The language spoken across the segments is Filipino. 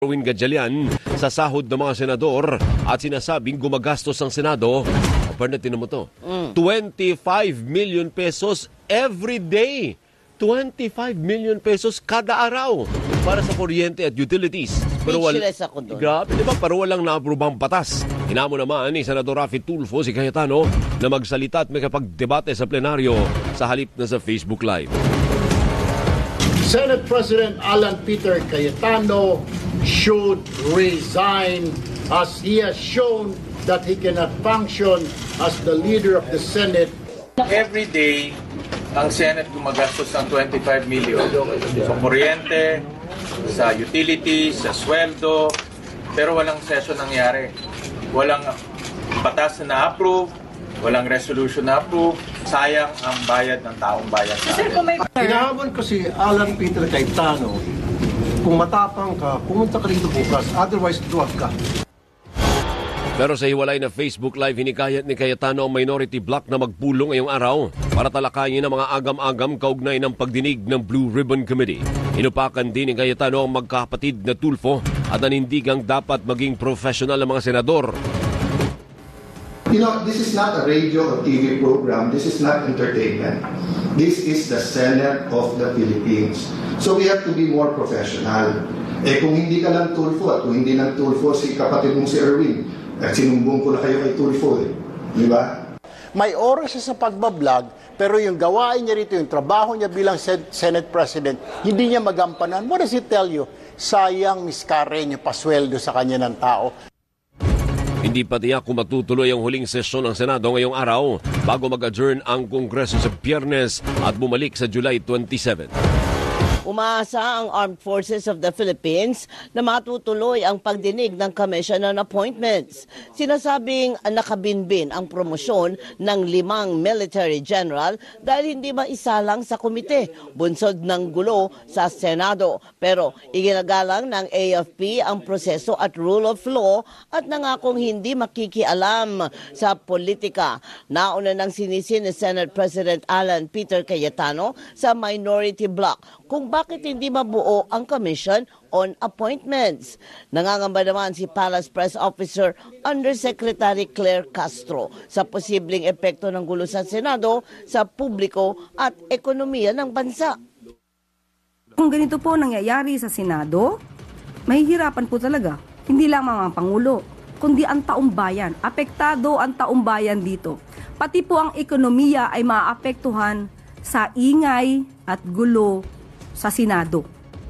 Erwin Gatchalian sa sahod ng mga senador at sinasabing gumagastos ang Senado. Tinan mo to. 25 million pesos every day. 25 million pesos kada araw para sa kuryente at utilities. Pero ako doon. Grabe, di ba? Pero walang naaprobang batas. Hinamo naman ni Senador Raffy Tulfo si Cayetano na magsalita at makapagdebate sa plenaryo sa halip na sa Facebook Live. Senate President Alan Peter Cayetano should resign as he has shown that he cannot function as the leader of the Senate. Every day, ang Senate gumagastos ng 25 million sa kuryente, sa utilities, sa sweldo, pero walang session nangyari. Walang batas na na-approve, walang resolution na-approve, sayang ang bayad ng taong bayan sa atin. Hinahamon ko si Alan Peter Cayetano, kung matapang ka, pumunta ka rito bukas, otherwise duwag ka. Pero sa hiwalay na Facebook Live, hinikayat ni Cayetano ang minority bloc na magpulong ngayong araw para talakayin ang mga agam-agam kaugnay ng pagdinig ng Blue Ribbon Committee. Inupakan din ni Cayetano ang magkakapatid na Tulfo at nanindigang dapat maging professional ang mga senador. You know, this is not a radio or TV program. This is not entertainment. This is the Senate of the Philippines. So we have to be more professional. Kung hindi ka lang Tulfo at kung hindi lang Tulfo si kapatid mong si Erwin, at sinumbong ko na kayo kay Tulfo, di ba? May oras siya sa pagbablog, pero yung gawain niya rito, yung trabaho niya bilang Senate President, hindi niya magampanan. What does it tell you? Sayang miskare niya pasweldo sa kanya ng tao. Hindi pa tiyak kung matutuloy ang huling sesyon ng Senado ngayong araw bago mag-adjourn ang Kongreso sa Biyernes at bumalik sa July 27. Umaasa ang Armed Forces of the Philippines na matutuloy ang pagdinig ng Commission on Appointments. Sinasabing nakabinbin ang promosyon ng 5 military general dahil hindi maisalang sa komite, bunsod ng gulo sa Senado. Pero iginagalang ng AFP ang proseso at rule of law at nangakong hindi makikialam sa politika. Nauna nang sinisin ni Senate President Alan Peter Cayetano sa minority bloc kung bakit hindi mabuo ang Commission on Appointments. Nangangamba naman si Palace Press Officer Undersecretary Claire Castro sa posibleng epekto ng gulo sa Senado sa publiko at ekonomiya ng bansa. Kung ganito po nangyayari sa Senado, mahihirapan po talaga. Hindi lamang ang Pangulo, kundi ang taong bayan. Apektado ang taong bayan dito. Pati po ang ekonomiya ay maapektuhan sa ingay at gulo sa Senado.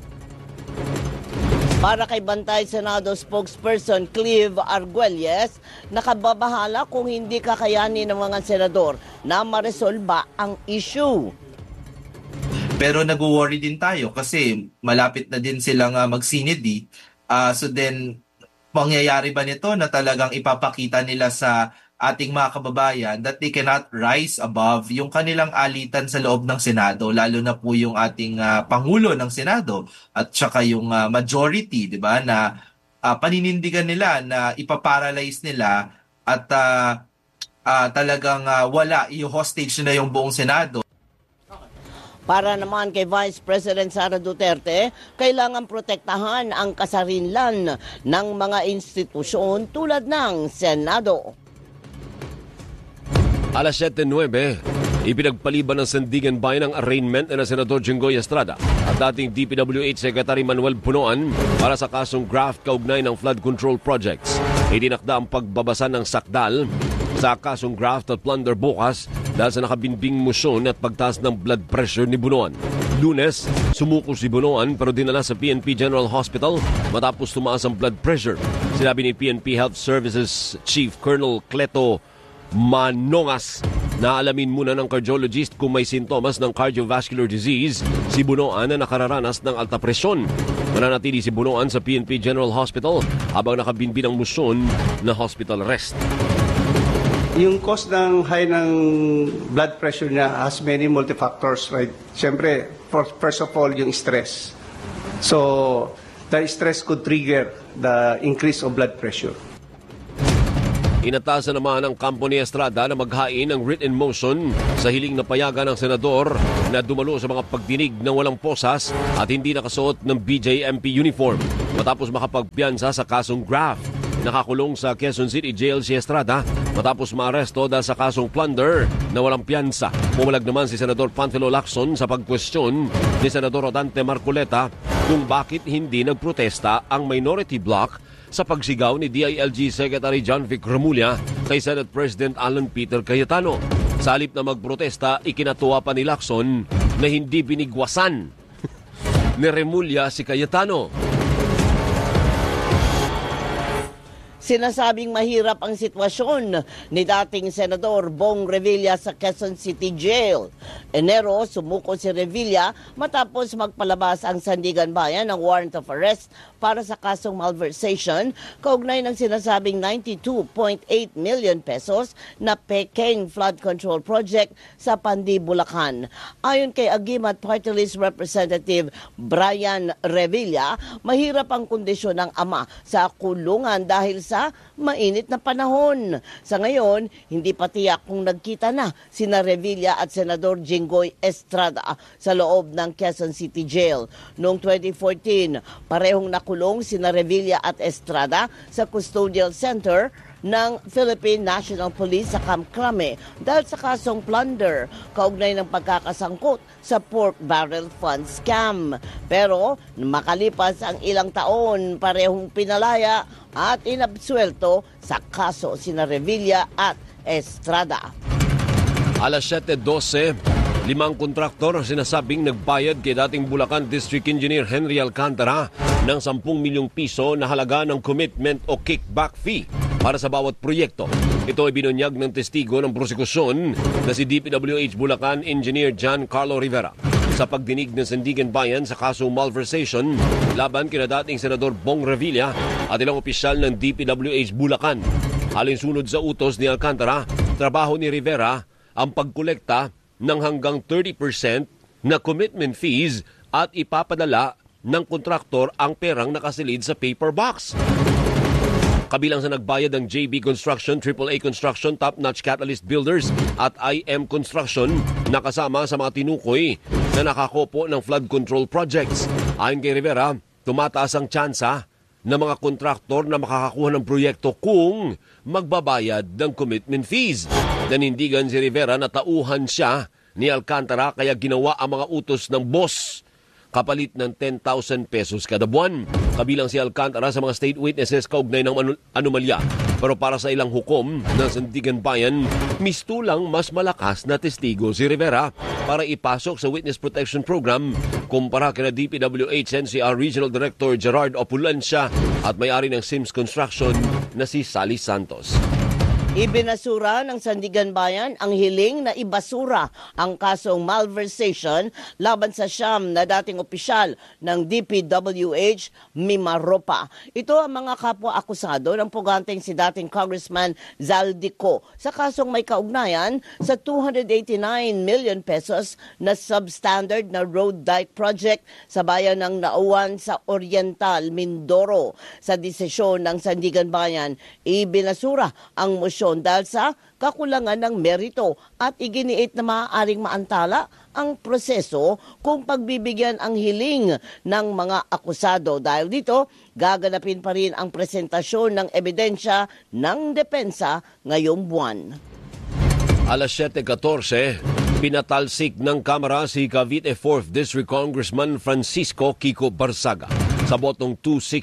Para kay Bantay Senado spokesperson Clive Arguelles, nakababahala kung hindi kakayanin ng mga senador na maresolba ang issue. Pero nag-worry din tayo kasi malapit na din silang magsinidi. So then, mangyayari ba nito na talagang ipapakita nila sa ating mga kababayan that they cannot rise above yung kanilang alitan sa loob ng Senado, lalo na po yung ating Pangulo ng Senado at saka yung majority, di ba, na paninindigan nila na ipaparalyze nila at talagang wala, i-hostage na yung buong Senado. Para naman kay Vice President Sara Duterte, kailangan protektahan ang kasarinlan ng mga institusyon tulad ng Senado. Alas 7:09, ipinagpaliban ng Sandigan Bayan ang arraignment na Senador Jinggoy Estrada at dating DPWH Secretary Manuel Punoan para sa kasong graft kaugnay ng flood control projects. Itinakda ang pagbabasa ng sakdal sa kasong graft at plunder bukas dahil sa nakabinbing motion at pagtaas ng blood pressure ni Bunoan. Lunes, sumuko si Bunoan pero dinala sa PNP General Hospital matapos tumaas ang blood pressure. Sinabi ni PNP Health Services Chief Colonel Cleto Manongas na alamin muna ng cardiologist kung may sintomas ng cardiovascular disease si Bunoan na nakararanas ng alta presyon. Mananatili si Bunoan sa PNP General Hospital habang nakabinbin ang motion na hospital arrest. Yung cause ng high ng blood pressure niya has many multifactors, right? Siyempre, first of all, yung stress. So, the stress could trigger the increase of blood pressure. Inatasan naman ng kampo ni Estrada na maghain ng written motion sa hiling na payagan ng senador na dumalo sa mga pagdinig ng walang posas at hindi nakasuot ng BJMP uniform. matapos makapagpiyansa sa kasong graft. Nakakulong sa Quezon City Jail si Estrada matapos maaresto dahil sa kasong plunder na walang piyansa. Pumalag naman si Senador Panfilo Lacson sa pagkwestiyon ni Senador Rodante Marcoleta kung bakit hindi nagprotesta ang minority bloc sa pagsigaw ni DILG Secretary John Vic Remulla kay Senate President Alan Peter Cayetano. Sa halip na magprotesta, ikinatuwa pa ni Lacson na hindi binigwasan ni Remulla si Cayetano. Sinasabing mahirap ang sitwasyon ni dating Senador Bong Revilla sa Quezon City Jail. Enero, sumuko si Revilla matapos magpalabas ang Sandigan Bayan ng warrant of arrest para sa kasong malversation kaugnay ng sinasabing 92.8 million pesos na Peking Flood Control Project sa Pandi, Bulacan. Ayon kay Agimat Party List Representative Brian Revilla, mahirap ang kondisyon ng ama sa kulungan dahil sa mainit na panahon. Sa ngayon, hindi pa tiyak kung nagkita na sina Revilla at Senador Jinggoy Estrada sa loob ng Quezon City Jail. Noong 2014, parehong nakulong sina Revilla at Estrada sa Custodial Center ng Philippine National Police sa Camp Crame dahil sa kasong plunder kaugnay ng pagkakasangkot sa pork barrel fund scam. Pero makalipas ang ilang taon, parehong pinalaya at inabsuelto sa kaso sina Revilla at Estrada. Alas 7:12, 5 kontraktor sinasabing nagbayad kay dating Bulacan District Engineer Henry Alcantara ng 10 milyong piso na halaga ng commitment o kickback fee para sa bawat proyekto. Ito ay binunyag ng testigo ng prosekusyon na si DPWH Bulacan Engineer John Carlo Rivera sa pagdinig ng Sandigan Bayan sa kasong malversation laban kina dating Senador Bong Revilla at ilang opisyal ng DPWH Bulacan. Alinsunod sa utos ni Alcantara, trabaho ni Rivera ang pagkolekta ng hanggang 30% na commitment fees at ipapadala ng kontraktor ang perang nakasilid sa paper box. Kabilang sa nagbayad ang JB Construction, AAA Construction, Top Notch Catalyst Builders at IM Construction na kasama sa mga tinukoy na nakakopo ng flood control projects. Ayon kay Rivera, tumataas ang tsansa ng mga kontraktor na makakakuha ng proyekto kung magbabayad ng commitment fees. Nanindigan si Rivera na tauhan siya ni Alcantara kaya ginawa ang mga utos ng boss kapalit ng 10,000 pesos kada buwan. Kabilang si Alcantara sa mga state witnesses kaugnay ng anomalya. Pero para sa ilang hukom ng Sandigan Bayan, mistulang mas malakas na testigo si Rivera para ipasok sa Witness Protection Program kumpara kina DPWH NCR Regional Director Gerard Opulancia at may-ari ng Sims Construction na si Sally Santos. Ibinasura ng Sandigan Bayan ang hiling na ibasura ang kasong malversation laban sa siyam na dating opisyal ng DPWH Mimaropa. Ito ang mga kapwa-akusado ng puganteng si dating Congressman Zaldico sa kasong may kaugnayan sa 289 million pesos na substandard na road dike project sa bayan ng Nauan sa Oriental, Mindoro. Sa desisyon ng Sandigan Bayan, ibinasura ang dahil sa kakulangan ng merito at iginiit na maaaring maantala ang proseso kung pagbibigyan ang hiling ng mga akusado. Dahil dito, gaganapin pa rin ang presentasyon ng ebidensya ng depensa ngayong buwan. Alas 7:14, pinatalsik ng Kamara si Cavite 4th District Congressman Francisco Kiko Barzaga sa botong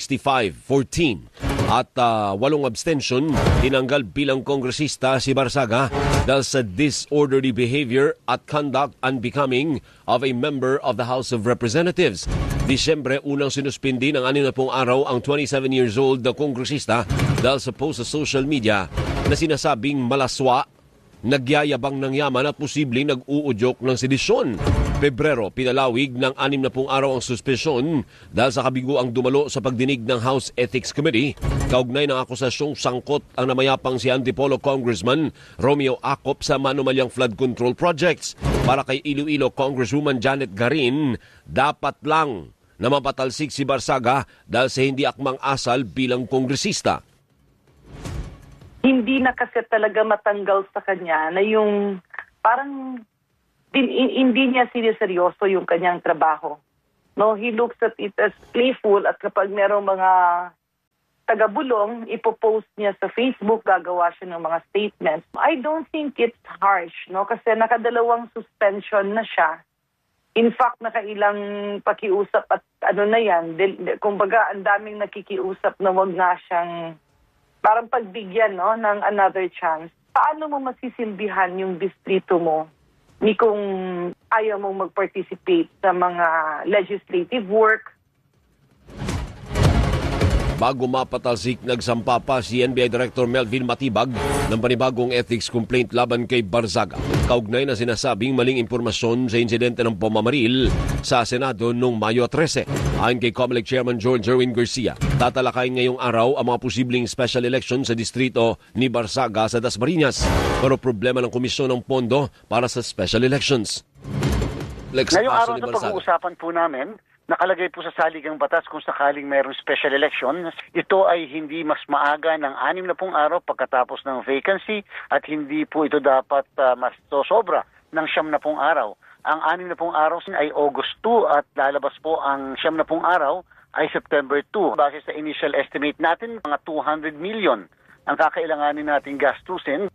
265-14 at 8 abstention. Tinanggal bilang kongresista si Barzaga dahil sa disorderly behavior at conduct unbecoming of a member of the House of Representatives. Disyembre, unang sinuspindi ng 60 araw ang 27 years old na kongresista dahil sa post sa social media na sinasabing malaswa, nagyayabang ng yaman at posibleng nag-uudyok ng sedisyon. Pebrero, pinalawig ng 60 araw ang suspensyon dahil sa kabiguang dumalo sa pagdinig ng House Ethics Committee. Kaugnay ng akusasyong sangkot ang namayapang si Antipolo Congressman Romeo Acop sa manumalyang flood control projects. Para kay Iloilo Congresswoman Janet Garin, dapat lang na mapatalsik si Barzaga dahil sa hindi akmang asal bilang kongresista. Hindi na kasi talaga matanggal sa kanya na yung parang hindi niya siniseryoso yung kanyang trabaho No, he looks at it as playful at kapag merong mga taga-bulong, ipopost niya sa Facebook, gagawa siya ng mga statements. I don't think it's harsh, no? Kasi nakadalawang suspension na siya. In fact, nakailang pakiusap at ano na yan. Kumbaga, ang daming nakikiusap na wag nga siyang parang pagbigyan, no, ng another chance. Paano mo masisilbihan yung distrito mo ni kung ayaw mong mag-participate sa mga legislative work? Bago mapatalsik, nagsampa pa si NBI Director Melvin Matibag ng panibagong ethics complaint laban kay Barzaga. Kaugnay na sinasabing maling impormasyon sa insidente ng pamamaril sa Senado noong Mayo 13. Ayon kay COMELEC Chairman George Erwin Garcia, tatalakayin ngayong araw ang mga posibleng special election sa distrito ni Barzaga sa Dasmariñas. Pero problema ng komisyon ng pondo para sa special elections. Ngayong araw na pag-uusapan po namin, nakalagay po sa saligang batas kung sakaling mayroong special election, ito ay hindi mas maaga ng 60 araw pagkatapos ng vacancy at hindi po ito dapat mas sobra ng 70 araw. Ang 60 araw ay August 2 at lalabas po ang 70 araw ay September 2. Base sa initial estimate natin, mga 200 million ang kakailanganin nating gastusin.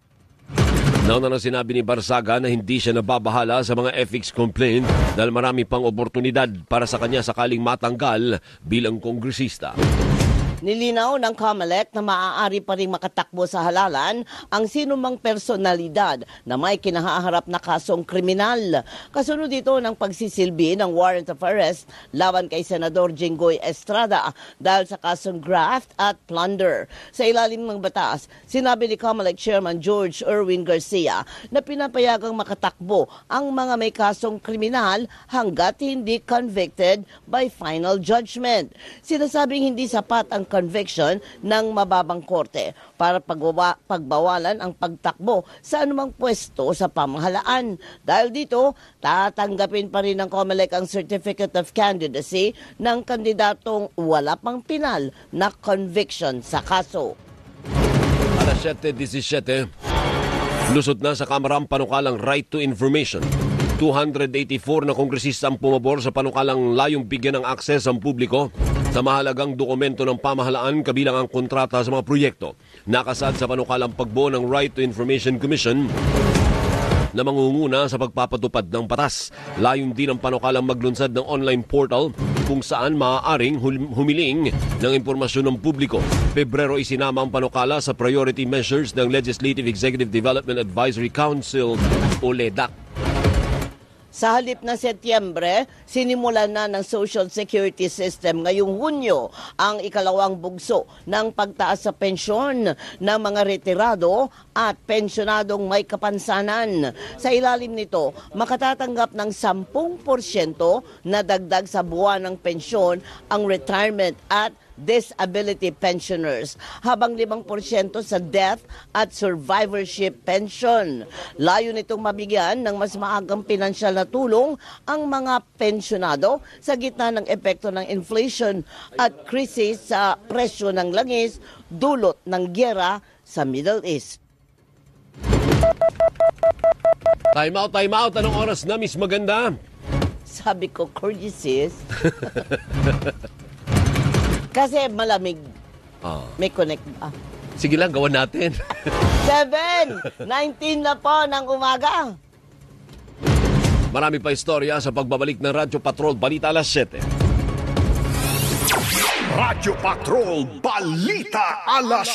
Nauna na sinabi ni Barzaga na hindi siya nababahala sa mga ethics complaint dahil marami pang oportunidad para sa kanya sakaling matanggal bilang kongresista. Nilinaw ng COMELEC na maaari pa rin makatakbo sa halalan ang sinumang personalidad na may kinahaharap na kasong kriminal. Kasunod dito ng pagsisilbi ng warrant of arrest laban kay Senador Jinggoy Estrada dahil sa kasong graft at plunder. Sa ilalim ng batas, sinabi ni COMELEC Chairman George Erwin Garcia na pinapayagang makatakbo ang mga may kasong kriminal hanggat hindi convicted by final judgment. Sinasabing hindi sapat ang conviction ng mababang korte para pagbawalan ang pagtakbo sa anumang pwesto sa pamahalaan. Dahil dito, tatanggapin pa rin ng COMELEC ang Certificate of Candidacy ng kandidatong wala pang pinal na conviction sa kaso. Alas 7:17, lusot na sa Kamara ang panukalang Right to Information. 284 na kongresista ang pumabor sa panukalang layong bigyan ng akses ang publiko sa mahalagang dokumento ng pamahalaan kabilang ang kontrata sa mga proyekto. Nakasad sa panukalang pagbuo ng Right to Information Commission na mangunguna sa pagpapatupad ng batas. Layon din ang panukalang maglunsad ng online portal kung saan maaaring humiling ng impormasyon ng publiko. Pebrero isinama ang panukala sa priority measures ng Legislative Executive Development Advisory Council o LEDAC. Sa halip na Setyembre, sinimulan na ng Social Security System ngayong Hunyo ang ikalawang bugso ng pagtaas sa pensyon ng mga retirado at pensyonadong may kapansanan. Sa ilalim nito, makatatanggap ng 10% na dagdag sa buwan ng pensyon ang retirement at disability pensioners, habang 5% sa death at survivorship pension. Layo nitong mabigyan ng mas maagang pinansyal na tulong ang mga pensyonado sa gitna ng epekto ng inflation at krisis sa presyo ng langis dulot ng gyera sa Middle East. Time out. Anong oras na, Miss Maganda? Sabi ko, courtesies. Kasi malamig. May connect ba? Sige lang, gawan natin. 7:19 na po ng umaga. Marami pa istorya sa pagbabalik ng Radyo Patrol Balita alas 7. Radyo Patrol Balita alas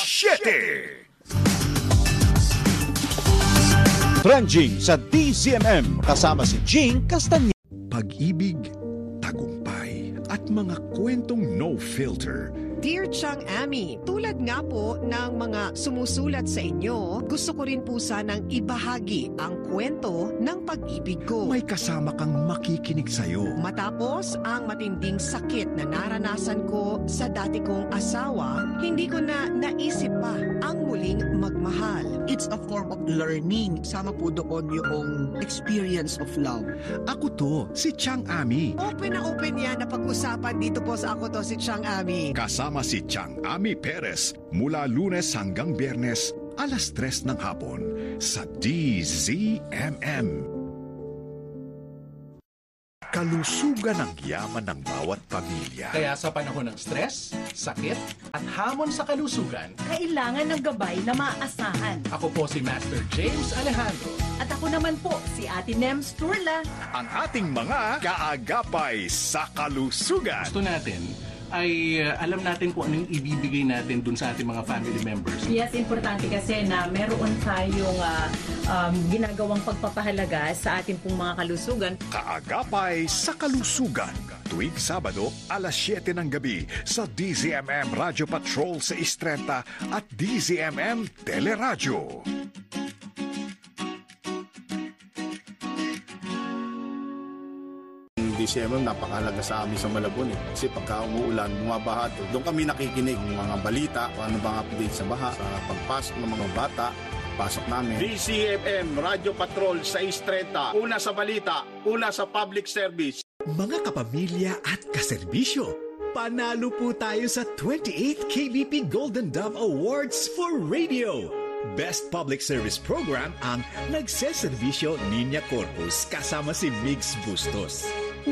7. Trending sa DZMM kasama si Jing Castañeda. Pag-ibig, tagumpay at mga kwentong no filter. Dear Chang Ami, tulad nga po ng mga sumusulat sa inyo, gusto ko rin po sanang ibahagi ang kwento ng pag-ibig ko. May kasama kang makikinig sa'yo. Matapos ang matinding sakit na naranasan ko sa dati kong asawa, hindi ko na naisip pa ang muling magmahal. It's a form of learning. Sama po doon yung experience of love. Ako to, si Chang Ami. Open na open yan na pag-usapan dito po sa Ako To Si Chang Ami. Kasama si Chang Ami Perez mula Lunes hanggang Biyernes alas 3 ng hapon sa DZMM. kalusugan ang yaman ng bawat pamilya. Kaya sa panahon ng stress, sakit, at hamon sa kalusugan, kailangan ng gabay na maaasahan. Ako po si Master James Alejandro. At ako naman po si Ate Nems Turla. Ang ating mga kaagapay sa kalusugan. Gusto natin ay alam natin kung anong ibibigay natin dun sa ating mga family members. Yes, importante kasi na meron tayong ginagawang pagpapahalaga sa ating pong mga kalusugan. Kaagapay sa kalusugan. Tuwing Sabado, alas 7 ng gabi sa DZMM Radio Patrol sa 630 at DZMM Teleradyo. DZMM napakahalaga sa amin sa Malabon kasi pagka umuulan, bumabaha to. Doon kami nakikinig ng mga balita, ano bang update sa baha, sa pagpasok ng mga bata, pasok namin. DZMM Radio Patrol 630, una sa balita, una sa public service. Mga kapamilya at kaserbisyo, panalo po tayo sa 28th KBP Golden Dove Awards for Radio. Best Public Service Program ang Nagseserbisyo Niña Corpus kasama si Migs Bustos.